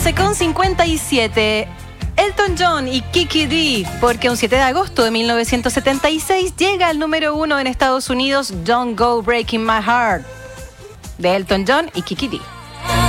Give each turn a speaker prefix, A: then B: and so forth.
A: 11:57. Elton John y Kiki Dee, porque un 7 de agosto de 1976 llega al número 1 en Estados Unidos, Don't Go Breaking My Heart, de Elton John y Kiki Dee.